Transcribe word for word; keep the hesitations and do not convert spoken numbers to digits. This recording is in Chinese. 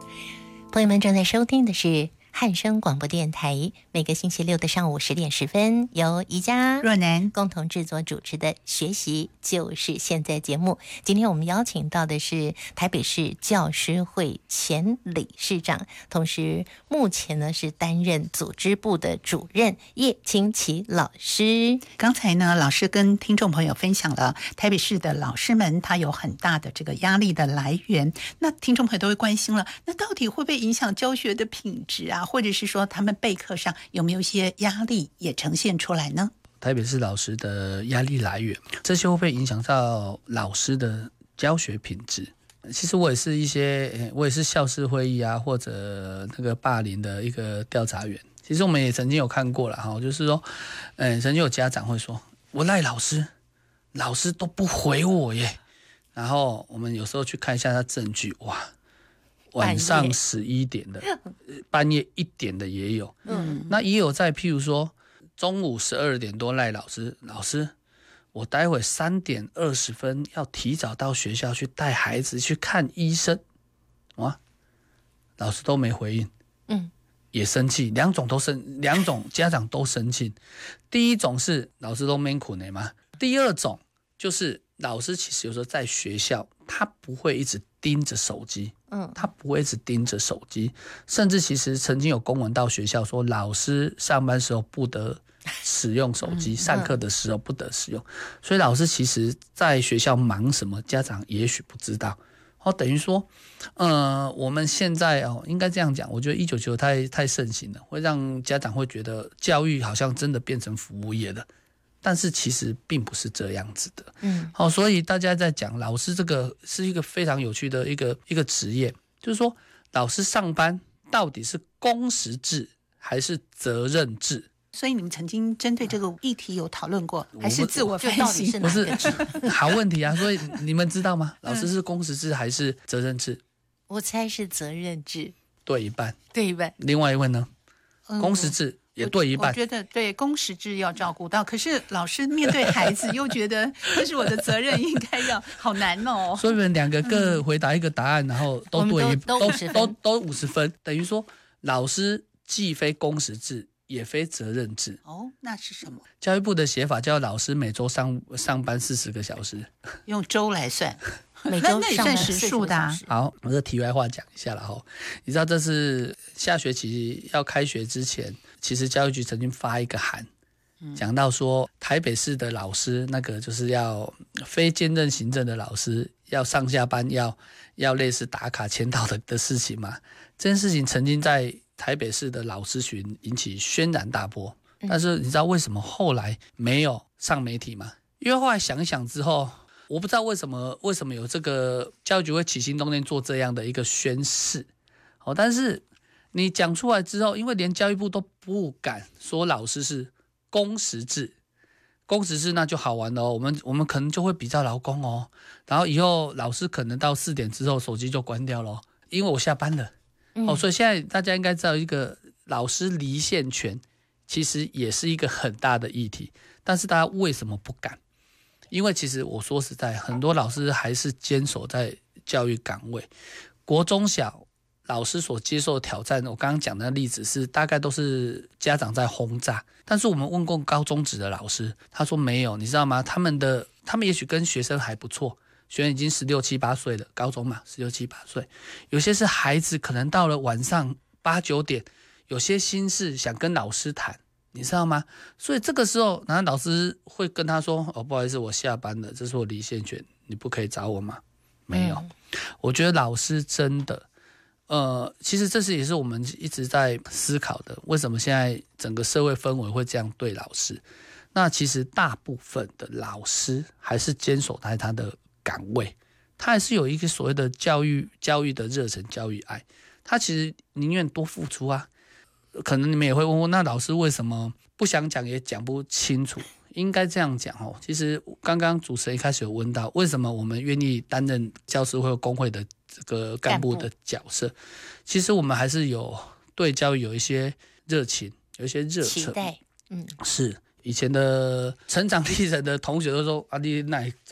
朋友们正在收听的是汉声广播电台，每个星期六的上午十点十分，由宜家、 若男共同制作主持的学习就是现在节目。今天我们邀请到的是台北市教师会前理事长，同时目前呢是担任组织部的主任叶清琪老师。 刚才呢，老师跟听众朋友分享了台北市的老师们他有很大的这个压力的来源，那听众朋友都会关心了，那到底会不会影响教学的品质啊？或者是说他们备课上有没有一些压力也呈现出来呢？ 台北市老师的压力来源，这些会不会影响到老师的教学品质？其实我也是一些，我也是校事会议啊，或者那个霸凌的一个调查员。其实我们也曾经有看过了哈，就是说，嗯，曾经有家长会说，我赖老师，老师都不回我耶。然后我们有时候去看一下他证据，哇。晚上十一点的，半夜一点的也有。嗯，那也有在譬如说中午十二点多赖老师，老师，我待会三点二十分要提早到学校去带孩子去看医生，哇，老师都没回应，嗯，也生气，两种都生，两种家长都生气。第一种是老师都没苦呢嘛，第二种就是老师其实有时候在学校，他不会一直盯着手机。嗯，他不会一直盯着手机，甚至其实曾经有公文到学校说，老师上班时候不得使用手机，上课的时候不得使用。所以老师其实在学校忙什么，家长也许不知道。哦，等于说，呃，我们现在哦，应该这样讲，我觉得一九九太太盛行了，会让家长会觉得教育好像真的变成服务业了。但是其实并不是这样子的，嗯，好，所以大家在讲老师这个是一个非常有趣的一个一个职业，就是说老师上班到底是工时制还是责任制？ 所以你们曾经针对这个议题有讨论过，还是自我反省？ 不是好问题啊！所以你们知道吗？老师是工时制还是责任制？ 我猜是责任制， 对一半， 对一半。 另外一位呢？工时制。也对一半， 我觉得对工时制要照顾到，可是老师面对孩子又觉得这是我的责任，应该要好难哦。 所以你们两个各回答一个答案，嗯、然后都对一都都都都五十分，等于说老师既非工时制，也非责任制。 哦，那是什么？ 教育部的写法叫老师每周上上班四十个小时， 用周来算。 每周那也算时数的、啊。 好，我这题外话讲一下了哈。你知道这是下学期要开学之前，其实教育局曾经发一个函，讲到说台北市的老师那个就是要非兼任行政的老师要上下班要要类似打卡签到的的事情嘛。这件事情曾经在台北市的老师群引起轩然大波，但是你知道为什么后来没有上媒体吗？因为后来想一想之后。我不知道为什么为什么有这个教育局会起心动念做这样的一个宣示，哦，但是你讲出来之后，因为连教育部都不敢说老师是工时制，工时制那就好玩了哦，我们我们可能就会比较劳工哦，然后以后老师可能到四点之后手机就关掉了，因为我下班了，嗯、哦，所以现在大家应该知道一个老师离线权其实也是一个很大的议题，但是大家为什么不敢？因为其实我说实在，很多老师还是坚守在教育岗位。国中小老师所接受的挑战，我刚刚讲的例子是大概都是家长在轰炸。但是我们问过高中职的老师，他说没有，你知道吗？他们的他们也许跟学生还不错，学生已经十六七八岁了，高中嘛，十六七八岁，有些是孩子可能到了晚上八九点，有些心事想跟老师谈。你知道吗？所以这个时候，然后老师会跟他说：“哦，不好意思，我下班了，这是我离线权，你不可以找我吗？”没有，嗯、我觉得老师真的，呃，其实这是也是我们一直在思考的，为什么现在整个社会氛围会这样对老师？那其实大部分的老师还是坚守在他的岗位，他还是有一个所谓的教育教育的热忱、教育爱，他其实宁愿多付出啊。可能你们也会问我，那老师为什么不想讲也讲不清楚？应该这样讲哦。其实刚刚主持人一开始有问到，为什么我们愿意担任教师会工会的这个干部的角色？其实我们还是有对教育有一些热情，有一些热忱。期待，嗯，是以前的成长历程的同学都说啊，你哪